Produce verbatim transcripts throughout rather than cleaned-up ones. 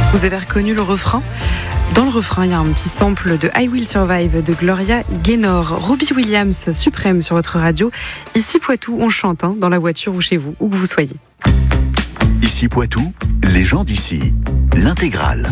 Vous avez reconnu le refrain ? Dans le refrain, il y a un petit sample de I Will Survive de Gloria Gaynor. Robbie Williams, suprême sur votre radio. Ici Poitou, on chante hein, dans la voiture ou chez vous, où que vous soyez. Ici Poitou, les gens d'ici, l'intégrale.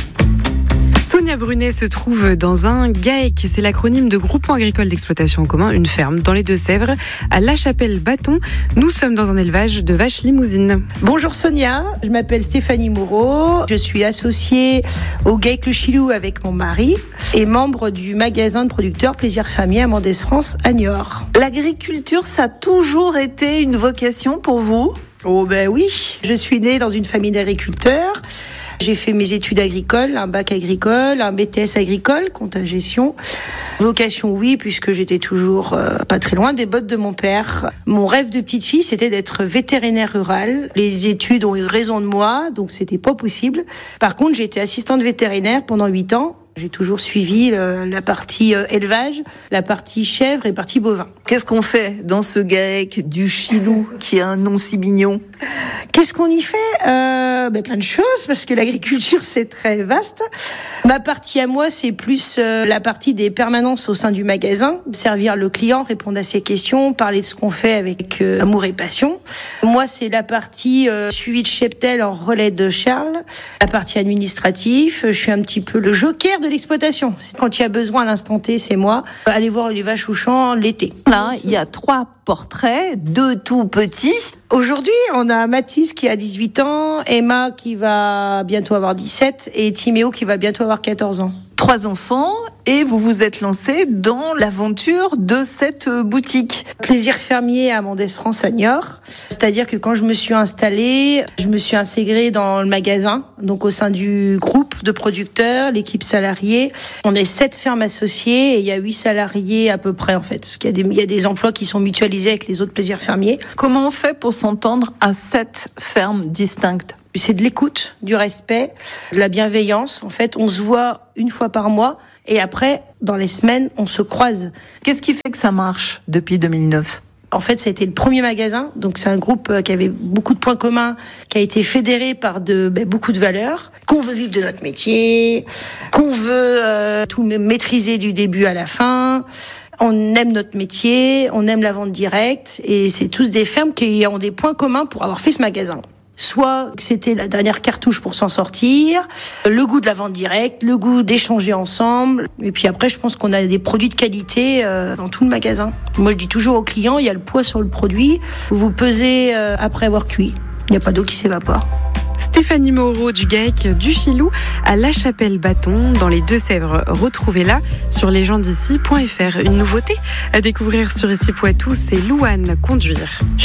Sonia Brunet se trouve dans un GAEC, c'est l'acronyme de Groupement Agricole d'Exploitation en Commun, une ferme dans les Deux-Sèvres, à La Chapelle-Bâton. Nous sommes dans un élevage de vaches limousines. Bonjour Sonia, je m'appelle Stéphanie Moreau, je suis associée au GAEC Le Chilou avec mon mari et membre du magasin de producteurs Plaisir Fermier à Mendès France à Niort. L'agriculture, ça a toujours été une vocation pour vous ? Oh ben oui, je suis née dans une famille d'agriculteurs. J'ai fait mes études agricoles, un bac agricole, un B T S agricole, compta gestion. Vocation, oui, puisque j'étais toujours euh, pas très loin des bottes de mon père. Mon rêve de petite fille, c'était d'être vétérinaire rural. Les études ont eu raison de moi, donc c'était pas possible. Par contre, j'ai été assistante vétérinaire pendant huit ans. J'ai toujours suivi le, la partie euh, élevage, la partie chèvre et la partie bovin. Qu'est-ce qu'on fait dans ce GAEC du Chilou, qui a un nom si mignon ? Qu'est-ce qu'on y fait ? euh, ben, Plein de choses, parce que l'agriculture, c'est très vaste. Ma partie à moi, c'est plus euh, la partie des permanences au sein du magasin. Servir le client, répondre à ses questions, parler de ce qu'on fait avec euh, amour et passion. Moi, c'est la partie euh, suivi de cheptel en relais de Charles. La partie administrative, je suis un petit peu le joker de l'exploitation. Quand il y a besoin à l'instant T, c'est moi. Aller voir les vaches au champ l'été. Là, il y a trois portraits, deux tout petits. Aujourd'hui, on a Mathis qui a dix-huit ans, Emma qui va bientôt avoir dix-sept et Timéo qui va bientôt avoir quatorze ans. Trois enfants et vous vous êtes lancé dans l'aventure de cette boutique. Plaisir Fermier à Mendès France à Niort. C'est-à-dire que quand je me suis installée, je me suis intégrée dans le magasin, donc au sein du groupe de producteurs, l'équipe salariée. On est sept fermes associées et il y a huit salariés à peu près en fait. Parce qu'il y a des, il y a des emplois qui sont mutualisés avec les autres Plaisir Fermiers. Comment on fait pour s'entendre à sept fermes distinctes ? C'est de l'écoute, du respect, de la bienveillance. En fait, on se voit une fois par mois et après, dans les semaines, on se croise. Qu'est-ce qui fait que ça marche depuis deux mille neuf ? En fait, ça a été le premier magasin. Donc, c'est un groupe qui avait beaucoup de points communs, qui a été fédéré par de, ben, beaucoup de valeurs. Qu'on veut vivre de notre métier, qu'on veut euh, tout maîtriser du début à la fin. On aime notre métier, on aime la vente directe. Et c'est tous des fermes qui ont des points communs pour avoir fait ce magasin. Soit que c'était la dernière cartouche pour s'en sortir, le goût de la vente directe, le goût d'échanger ensemble. Et puis après, je pense qu'on a des produits de qualité euh, dans tout le magasin. Moi, je dis toujours aux clients, il y a le poids sur le produit. Vous pesez euh, après avoir cuit. Il n'y a pas d'eau qui s'évapore. Stéphanie Moreau du GAEC du Chilou à La Chapelle-Bâton dans les Deux-Sèvres. Retrouvez-la sur lesgendsd'ici point f r. Une nouveauté à découvrir sur Ici Poitou, c'est Louane Conduire. Je